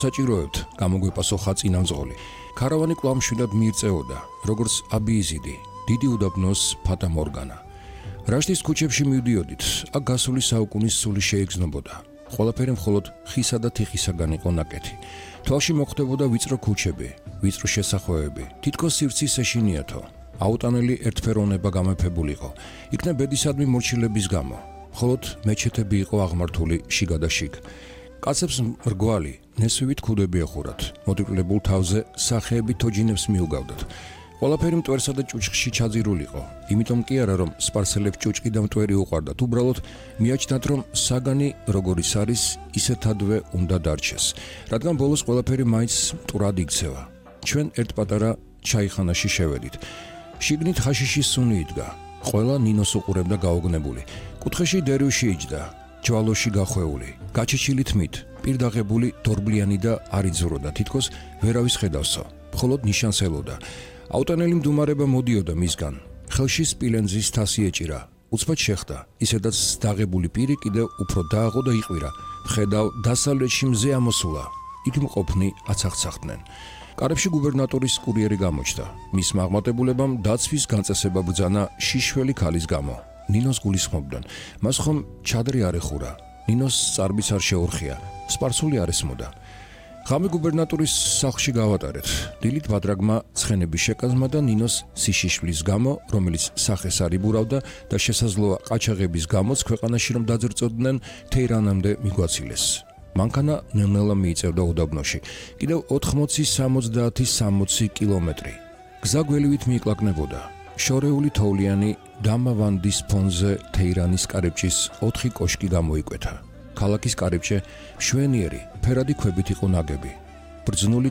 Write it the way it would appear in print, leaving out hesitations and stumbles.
საჭიროებთ გამოგვეპასუხა წინამძღოლი. ქარავანი კვლავ მშვიდად მიირწეოდა, როგორც აბიიზიდი, დიდი უდაბნოს ფატა მორგანა. რაშტის ქუჩებში მივდიოდით, აქ გასული საუკუნის სული შეეგრძნობოდა. ყველაფერი მხოლოდ ხისა და თიხისაგან იყო ნაკეთი. თვალში მოხვდებოდა ვიწრო ქუჩები, ვიწრო შესახვევები, თითქოს სივრცის ეშინიათო. აუტანელი ერთფეროვნება გამეფებულიყო. იქნა ბედისადმი მორჩილების გამო. მხოლოდ მეჩეთები იყო აღმართული შიგა და შიგ. კაცებს მრგვალი, ნესვივით ქუდები ეხურათ. მოტკილებულ თავზე სახეები თოჯინებს მიუგავდათ. ყველაფერი მტვერსა და ჭუჭხში ჩაძირულიყო. იმიტომ კი არა, რომ სპარსელებს ჭუჭყი და მტვერი უყვარდათ, უბრალოდ მიაჩნდათ, რომ საგანი როგორ ის არის, ისეთადვე უნდა დარჩეს. რადგან ბოლოს ყველაფერი მაინც მტვრად იქცევა. ჩვენ ერთ პატარა ჩაიხანაში შევედით. შიგნით ხაშიშის სუნი იდგა. ყველა ნინოს უყურებდა გაოგნებული. კუთხეში დერვიში იჯდა, ჯვალოში გახვეული, გაჩეჩილი თმით, პირდაღებული დორბლიანი და არ იძვროდა, თითქოს ვერავის ხედავსო, მხოლოდ ნიშანს ელოდა. აუტანელი მდუმარება მოდიოდა მისგან. ხელში სპილენძის თასი ეჭირა. უცბად შეხდა, ისედაც დაღებული პირი კიდევ უფრო დააღო და იყვირა. ხედავ, დასავლეთში მზე ამოსულა. იქ მყოფნი აცახცახდნენ. კარებში გუბერნატორის კურიერი გამოჩნდა. მისმა აღმატებულებამ დაცვის განწესება ბრძანა შიშველი ქალის გამო. ნინოს გულისხმობდნენ. მას ხომ ჩადრი არ ეხურა. ნინოს წარბიც არ შეურხია. სპარსული არ ესმოდა. ღამე გუბერნატორის სახლში გავატარეთ. დილით ბადრაგმა ცხენების შეკაზმა და ნინოს სიშიშვლის გამო, რომელიც სახეს არ იბურავდა და შესაძლოა ყაჩაღების გამოც ქვეყანაში რომ დაძრწოდნენ, თეირანამდე მიგვაცილეს. მანქანა ნელ-ნელა მიიწევდა უდაბნოში. კიდევ 80-70 კილომეტრი. გზა გველივით მიიკლაკნებოდა. შორეული თოვლიანი დამავანდის ფონზე თეირანის კარიბჭის 4 კოშკი გამოიკვეთა. ქალაქის კარიბჭე მშვენიერი, ფერადი ქვებით იყო ნაგები. ბრძნული